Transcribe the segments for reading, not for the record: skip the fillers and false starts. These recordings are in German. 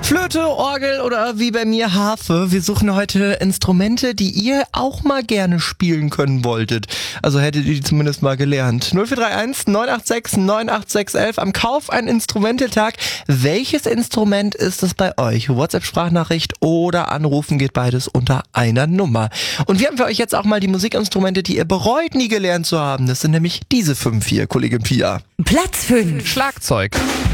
Flöte, Orgel oder wie bei mir Harfe. Wir suchen heute Instrumente, die ihr auch mal gerne spielen können wolltet. Also hättet ihr die zumindest mal gelernt. 0431 986 98611 am Kauf ein Instrumentetag. Welches Instrument ist es bei euch? WhatsApp-Sprachnachricht oder Anrufen geht beides unter einer Nummer. Und wir haben für euch jetzt auch mal die Musikinstrumente, die ihr bereut, nie gelernt zu haben. Das sind nämlich diese 5 hier, Kollegin Pia. Platz 5. Schlagzeug.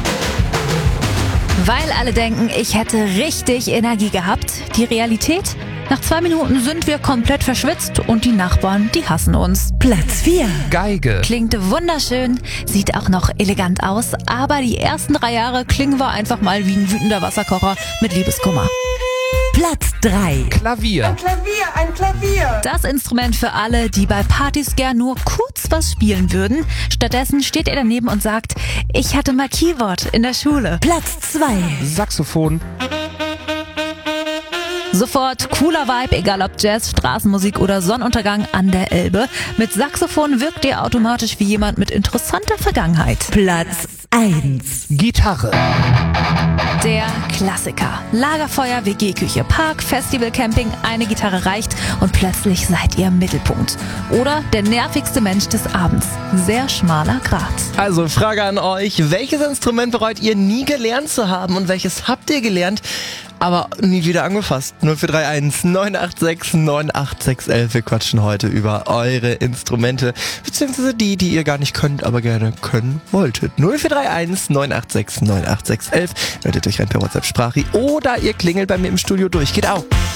Weil alle denken, ich hätte richtig Energie gehabt. Die Realität? Nach 2 Minuten sind wir komplett verschwitzt und die Nachbarn, die hassen uns. Platz 4. Geige. Klingt wunderschön, sieht auch noch elegant aus, aber die ersten 3 Jahre klingen wir einfach mal wie ein wütender Wasserkocher mit Liebeskummer. Platz 3. Klavier. Ein Klavier. Das Instrument für alle, die bei Partys gern nur kurz was spielen würden. Stattdessen steht er daneben und sagt, ich hatte mal Keyboard in der Schule. Platz 2. Saxophon. Sofort cooler Vibe, egal ob Jazz, Straßenmusik oder Sonnenuntergang an der Elbe. Mit Saxophon wirkt ihr automatisch wie jemand mit interessanter Vergangenheit. Platz 1. Gitarre. Der Klassiker. Lagerfeuer, WG-Küche, Park, Festival, Camping, eine Gitarre reicht und plötzlich seid ihr im Mittelpunkt. Oder der nervigste Mensch des Abends. Sehr schmaler Grat. Also Frage an euch, welches Instrument bereut ihr nie gelernt zu haben und welches habt ihr gelernt, aber nie wieder angefasst? 0431 986 98611. Wir quatschen heute über eure Instrumente, beziehungsweise die ihr gar nicht könnt, aber gerne können wolltet. 0431 986 98611. Meldet euch rein per WhatsApp-Sprache oder ihr klingelt bei mir im Studio durch. Geht auch.